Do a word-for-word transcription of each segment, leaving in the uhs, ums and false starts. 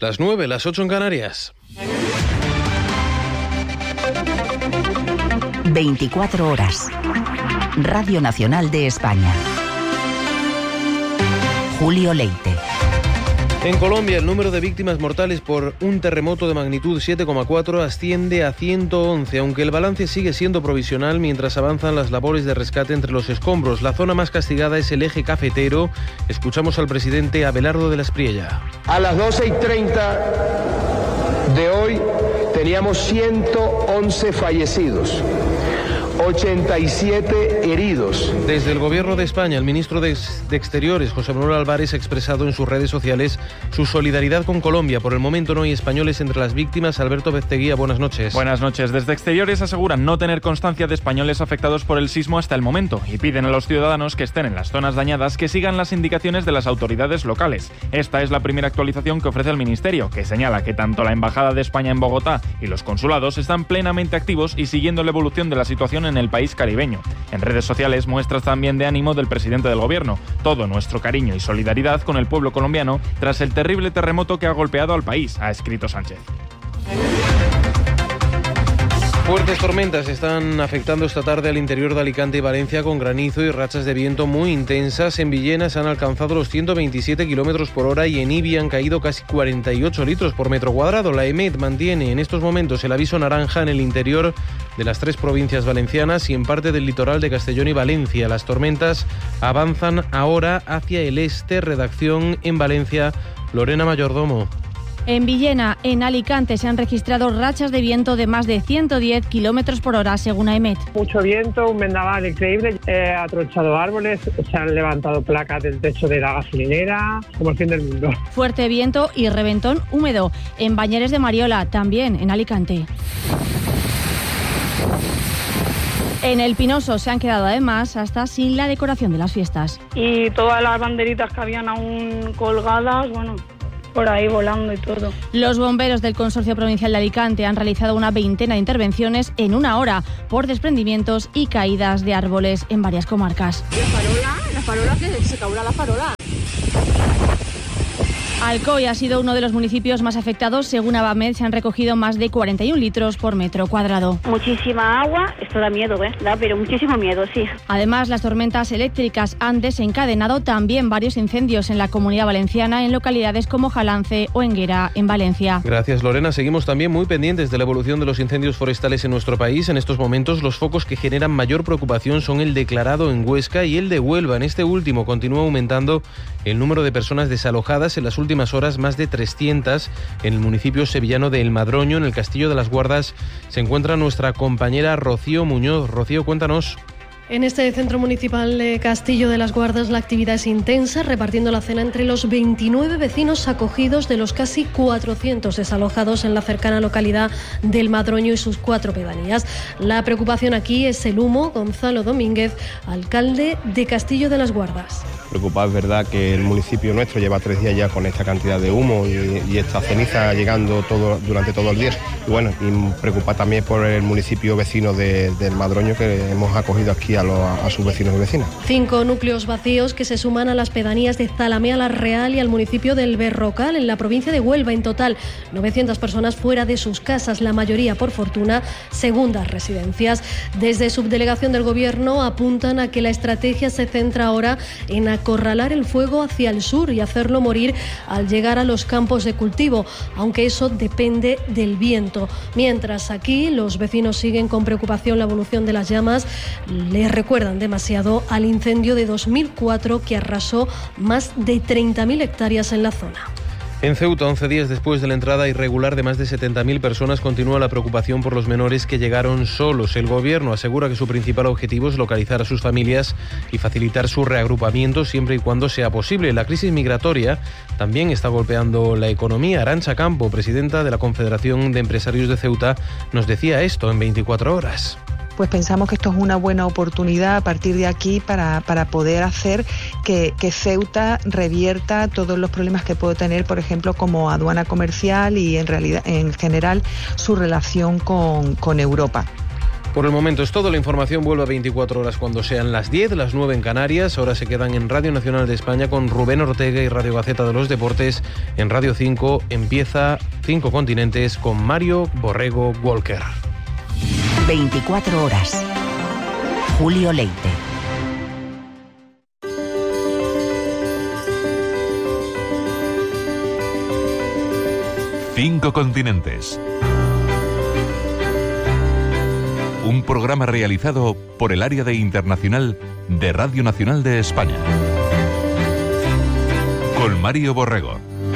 Las nueve, las ocho en Canarias. veinticuatro horas. Radio Nacional de España. Julio Leite. En Colombia, el número de víctimas mortales por un terremoto de magnitud siete coma cuatro asciende a ciento once, aunque el balance sigue siendo provisional mientras avanzan las labores de rescate entre los escombros. La zona más castigada es el eje cafetero. Escuchamos al presidente Abelardo de la Espriella. A las doce y treinta de hoy teníamos ciento once fallecidos. ochenta y siete heridos. Desde el Gobierno de España, el ministro de, de Exteriores, José Manuel Álvarez, ha expresado en sus redes sociales su solidaridad con Colombia. Por el momento no hay españoles entre las víctimas. Alberto Bezteguía, buenas noches. Buenas noches. Desde Exteriores aseguran no tener constancia de españoles afectados por el sismo hasta el momento y piden a los ciudadanos que estén en las zonas dañadas que sigan las indicaciones de las autoridades locales. Esta es la primera actualización que ofrece el Ministerio, que señala que tanto la Embajada de España en Bogotá y los consulados están plenamente activos y siguiendo la evolución de la situación en en el país caribeño. En redes sociales muestras también de ánimo del presidente del gobierno. Todo nuestro cariño y solidaridad con el pueblo colombiano tras el terrible terremoto que ha golpeado al país, ha escrito Sánchez. Fuertes tormentas están afectando esta tarde al interior de Alicante y Valencia con granizo y rachas de viento muy intensas. En Villena se han alcanzado los ciento veintisiete kilómetros por hora y en Ibi han caído casi cuarenta y ocho litros por metro cuadrado. La EMET mantiene en estos momentos el aviso naranja en el interior de las tres provincias valencianas y en parte del litoral de Castellón y Valencia. Las tormentas avanzan ahora hacia el este. Redacción en Valencia, Lorena Mayordomo. En Villena, en Alicante, se han registrado rachas de viento de más de ciento diez kilómetros por hora, según AEMET. Mucho viento, un vendaval increíble, eh, ha tronchado árboles, se han levantado placas del techo de la gasolinera, como el fin del mundo. Fuerte viento y reventón húmedo. En Bañeres de Mariola, también en Alicante. En el Pinoso se han quedado además hasta sin la decoración de las fiestas. Y todas las banderitas que habían aún colgadas, bueno, por ahí volando y todo. Los bomberos del Consorcio Provincial de Alicante han realizado una veintena de intervenciones en una hora por desprendimientos y caídas de árboles en varias comarcas. La farola, la farola, que se caurá la farola. Alcoy ha sido uno de los municipios más afectados. Según Abamed, se han recogido más de cuarenta y un litros por metro cuadrado. Muchísima agua, esto da miedo, ¿eh? Da, pero muchísimo miedo, sí. Además, las tormentas eléctricas han desencadenado también varios incendios en la Comunidad Valenciana, en localidades como Jalance o Enguera, en Valencia. Gracias, Lorena. Seguimos también muy pendientes de la evolución de los incendios forestales en nuestro país. En estos momentos, los focos que generan mayor preocupación son el declarado en Huesca y el de Huelva. En este último continúa aumentando el número de personas desalojadas. En las últimas horas, más de trescientas en el municipio sevillano de El Madroño. En el Castillo de las Guardas se encuentra nuestra compañera Rocío Muñoz. Rocío, cuéntanos. En este centro municipal de Castillo de las Guardas la actividad es intensa, repartiendo la cena entre los veintinueve vecinos acogidos de los casi cuatrocientos desalojados en la cercana localidad del Madroño y sus cuatro pedanías. La preocupación aquí es el humo. Gonzalo Domínguez, alcalde de Castillo de las Guardas. Preocupado, es verdad que el municipio nuestro lleva tres días ya con esta cantidad de humo y, y esta ceniza llegando todo durante todo el día. Y bueno, y preocupado también por el municipio vecino de, del Madroño, que hemos acogido aquí a, lo, a sus vecinos y vecinas. Cinco núcleos vacíos que se suman a las pedanías de Zalamea la Real y al municipio del Berrocal, en la provincia de Huelva. En total, novecientas personas fuera de sus casas, la mayoría, por fortuna, segundas residencias. Desde subdelegación del Gobierno apuntan a que la estrategia se centra ahora en acorralar el fuego hacia el sur y hacerlo morir al llegar a los campos de cultivo, aunque eso depende del viento. Mientras aquí los vecinos siguen con preocupación la evolución de las llamas, les recuerdan demasiado al incendio de dos mil cuatro que arrasó más de treinta mil hectáreas en la zona. En Ceuta, once días después de la entrada irregular de más de setenta mil personas, continúa la preocupación por los menores que llegaron solos. El Gobierno asegura que su principal objetivo es localizar a sus familias y facilitar su reagrupamiento siempre y cuando sea posible. La crisis migratoria también está golpeando la economía. Arantxa Campo, presidenta de la Confederación de Empresarios de Ceuta, nos decía esto en veinticuatro horas. Pues pensamos que esto es una buena oportunidad a partir de aquí para, para poder hacer que, que Ceuta revierta todos los problemas que puede tener, por ejemplo, como aduana comercial y en realidad, en general, su relación con, con Europa. Por el momento es todo. La información vuelve a veinticuatro horas cuando sean las diez, las nueve en Canarias. Ahora se quedan en Radio Nacional de España con Rubén Ortega y Radio Gaceta de los Deportes. En Radio cinco empieza Cinco Continentes con Mario Borrego Walker. veinticuatro horas. Julio Leite. Cinco Continentes. Un programa realizado por el área de internacional de Radio Nacional de España. Con Mario Borrego.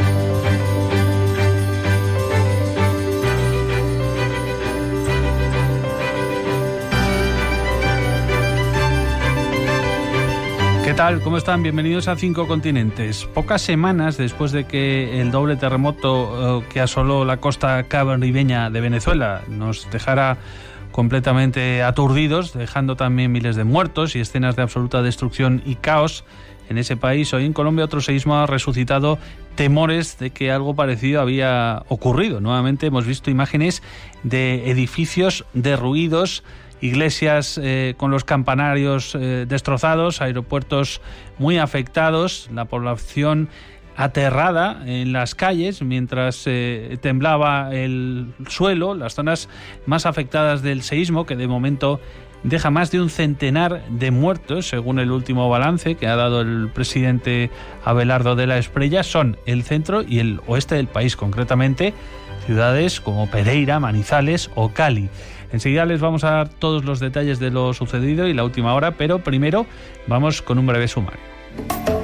¿Qué tal? ¿Cómo están? Bienvenidos a Cinco Continentes. Pocas semanas después de que el doble terremoto que asoló la costa caribeña de Venezuela nos dejara completamente aturdidos, dejando también miles de muertos y escenas de absoluta destrucción y caos en ese país, hoy en Colombia otro seísmo ha resucitado temores de que algo parecido había ocurrido. Nuevamente hemos visto imágenes de edificios derruidos, iglesias eh, con los campanarios eh, destrozados, aeropuertos muy afectados, la población aterrada en las calles mientras eh, temblaba el suelo, las zonas más afectadas del seísmo, que de momento deja más de un centenar de muertos, según el último balance que ha dado el presidente Abelardo de la Espriella, son el centro y el oeste del país, concretamente ciudades como Pereira, Manizales o Cali. Enseguida les vamos a dar todos los detalles de lo sucedido y la última hora, pero primero vamos con un breve sumario.